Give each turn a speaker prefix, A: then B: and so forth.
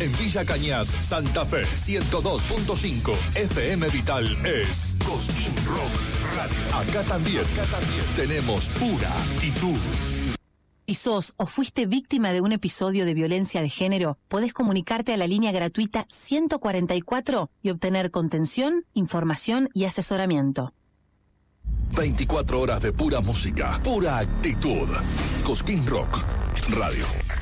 A: En Villa Cañas, Santa Fe, 102.5 FM Vital es Cosquín Rock Radio. Acá también tenemos pura actitud.
B: Si sos o fuiste víctima de un episodio de violencia de género, podés comunicarte a la línea gratuita 144 y obtener contención, información y asesoramiento.
A: 24 horas de pura música, pura actitud. Cosquín Rock Radio.